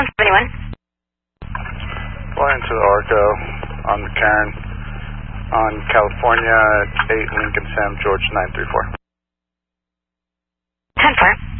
71. Flying to the Arco on the Karen on California 8 Lincoln Sam George 934. 10-4.